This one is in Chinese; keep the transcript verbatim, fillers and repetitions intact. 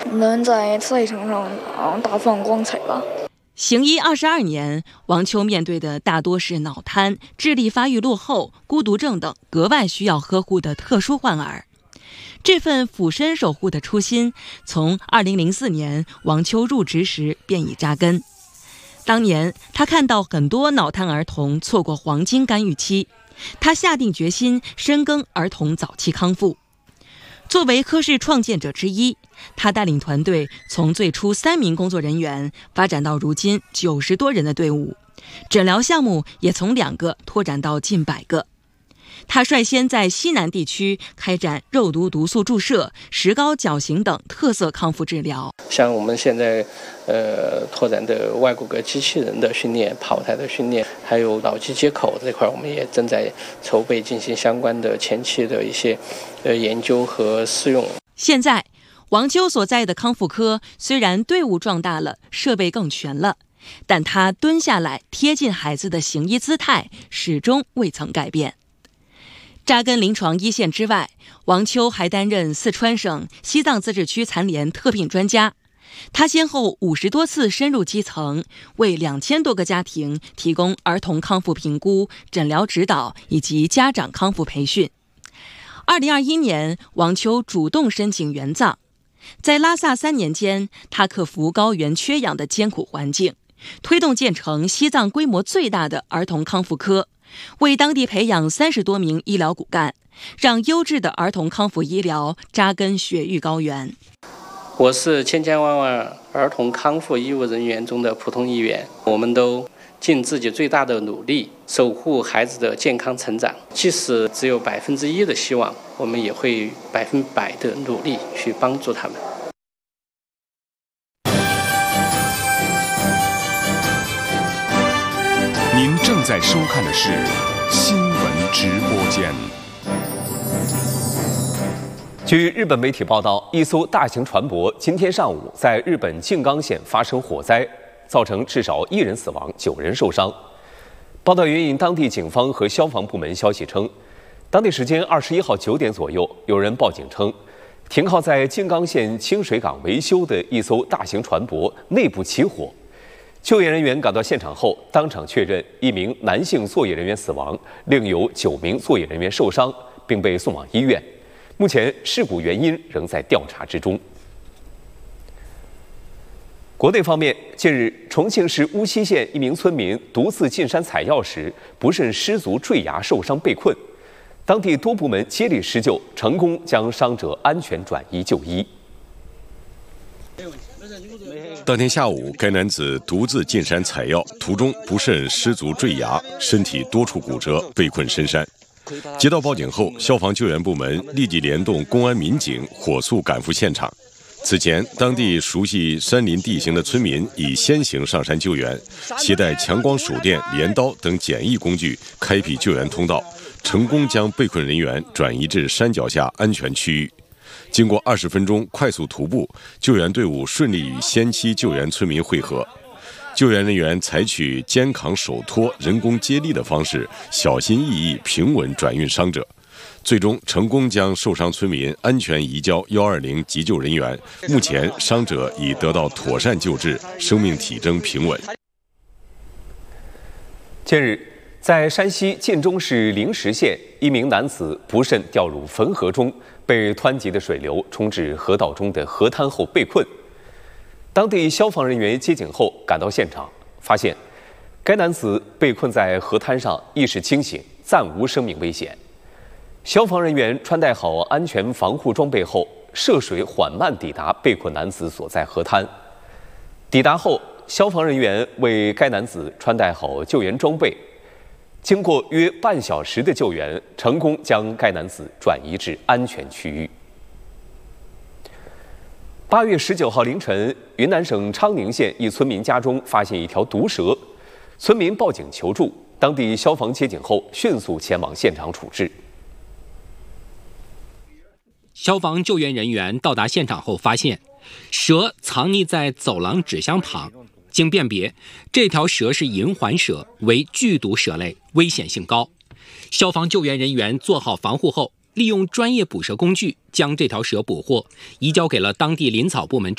能在赛场上嗯大放光彩吧。 行医二十二年，王秋面对的大多是脑瘫、智力发育落后、孤独症等格外需要呵护的特殊患儿。这份俯身守护的初心，从二零零四年王秋入职时便已扎根。当年他看到很多脑瘫儿童错过黄金干预期，他下定决心深耕儿童早期康复。作为科室创建者之一，他带领团队从最初三名工作人员发展到如今九十多人的队伍，诊疗项目也从两个拓展到近百个。他率先在西南地区开展肉毒毒素注射、石膏矫形等特色康复治疗。 像我们现在呃拓展的外骨骼机器人的训练、跑台的训练，还有脑机接口这块，我们也正在筹备进行相关的前期的一些呃研究和试用。 现在王秋所在的康复科虽然队伍壮大了，设备更全了，但他蹲下来贴近孩子的行医姿态始终未曾改变。扎根临床一线之外，王秋还担任四川省西藏自治区残联特聘专家。他先后五十多次深入基层，为两千多个家庭提供儿童康复评估、诊疗指导以及家长康复培训。二零二一年，王秋主动申请援藏。在拉萨三年间，他克服高原缺氧的艰苦环境，推动建成西藏规模最大的儿童康复科，为当地培养三十多名医疗骨干，让优质的儿童康复医疗扎根雪域高原。 我是千千万万儿童康复医务人员中的普通一员，我们都尽自己最大的努力守护孩子的健康成长，即使只有百分之一的希望，我们也会百分百的努力去帮助他们。 您正在收看的是新闻直播间。 据日本媒体报道，一艘大型船舶今天上午在日本静冈县发生火灾，造成至少一人死亡，九人受伤。报道援引当地警方和消防部门消息称，当地时间二十一号九点左右，有人报警称，停靠在静冈县清水港维修的一艘大型船舶内部起火。救援人员赶到现场后，当场确认一名男性作业人员死亡，另有九名作业人员受伤，并被送往医院。目前事故原因仍在调查之中。国内方面，近日，重庆市乌溪县一名村民独自进山采药时，不慎失足坠崖受伤被困，当地多部门接力施救，成功将伤者安全转移就医。 当天下午，该男子独自进山采药，途中不慎失足坠崖，身体多处骨折，被困深山。接到报警后，消防救援部门立即联动公安民警，火速赶赴现场。此前，当地熟悉山林地形的村民已先行上山救援，携带强光手电、镰刀等简易工具，开辟救援通道，成功将被困人员转移至山脚下安全区域。经过二十分钟快速徒步，救援队伍顺利与先期救援村民会合。救援人员采取肩扛手托、人工接力的方式，小心翼翼、平稳转运伤者，最终成功将受伤村民安全移交一二零急救人员。目前，伤者已得到妥善救治，生命体征平稳。 近日，在山西晋中市灵石县，一名男子不慎掉入汾河中，被湍急的水流冲至河道中的河滩后被困。当地消防人员接警后赶到现场，发现该男子被困在河滩上，意识清醒，暂无生命危险。消防人员穿戴好安全防护装备后，涉水缓慢抵达被困男子所在河滩。抵达后，消防人员为该男子穿戴好救援装备，经过约半小时的救援，成功将该男子转移至安全区域。八月十九号凌晨，云南省昌宁县一村民家中发现一条毒蛇，村民报警求助，当地消防接警后迅速前往现场处置。 消防救援人员到达现场后发现，蛇藏匿在走廊纸箱旁。经辨别，这条蛇是银环蛇，为剧毒蛇类，危险性高。消防救援人员做好防护后，利用专业捕蛇工具将这条蛇捕获，移交给了当地林草部门